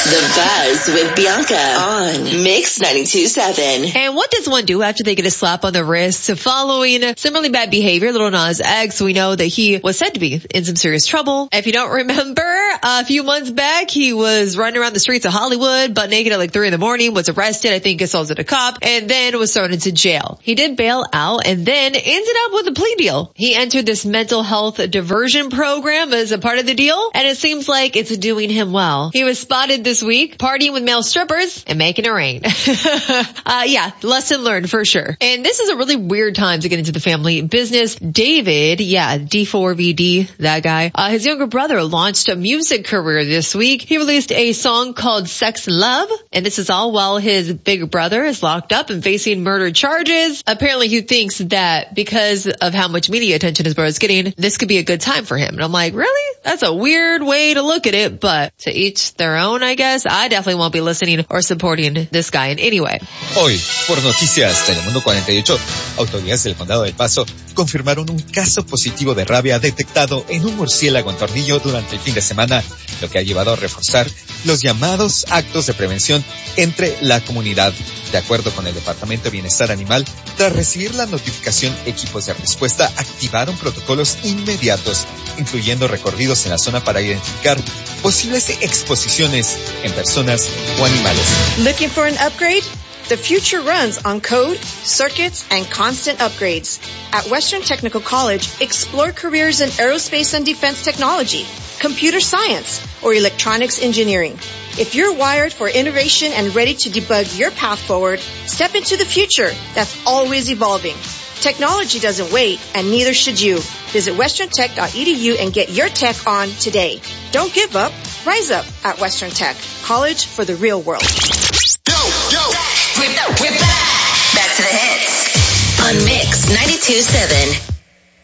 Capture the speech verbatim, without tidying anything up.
The Buzz with Bianca on Mix ninety-two point seven. And what does one do after they get a slap on the wrist following similarly bad behavior? Lil Nas X, we know that he was said to be in some serious trouble. If you don't remember, a few months back, he was running around the streets of Hollywood, butt naked at like three in the morning, was arrested, I think assaulted a cop, and then was thrown into jail. He did bail out and then ended up with a plea deal. He entered this mental health diversion program as a part of the deal, and it seems like it's doing him well. He was spotted this week partying with male strippers and making it rain. uh, yeah, lesson learned for sure. And this is a really weird time to get into the family business. David, yeah, D four V D, that guy, uh, his younger brother launched a music career this week. He released a song called Sex Love, and this is all while his big brother is locked up and facing murder charges. Apparently he thinks that because of how much media attention his brother's getting, this could be a good time for him. And I'm like, really? That's a weird way to look at it, but to each their own, I guess. I definitely won't be listening or supporting this guy in any way. Hoy, por Noticias Telemundo cuarenta y ocho, autoridades del Condado del Paso confirmaron un caso positivo de rabia detectado en un murciélago en Tornillo durante el fin de semana, lo que ha llevado a reforzar los llamados actos de prevención entre la comunidad. De acuerdo con el Departamento de Bienestar Animal, tras recibir la notificación, equipos de respuesta activaron protocolos inmediatos, incluyendo recorridos en la zona para identificar posibles exposiciones en personas o animales. Looking for an upgrade? The future runs on code, circuits, and constant upgrades. At Western Technical College, explore careers in aerospace and defense technology, computer science, or electronics engineering. If you're wired for innovation and ready to debug your path forward, step into the future that's always evolving. Technology doesn't wait, and neither should you. Visit western tech dot e d u and get your tech on today. Don't give up. Rise up at Western Tech. College for the real world. Yo, yo. We're back. We're back. Back to the hits on Mix ninety-two point seven.